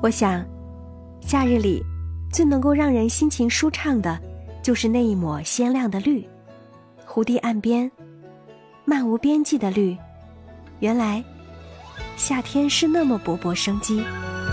我想，夏日里最能够让人心情舒畅的，就是那一抹鲜亮的绿。湖堤岸边，漫无边际的绿，原来夏天是那么勃勃生机。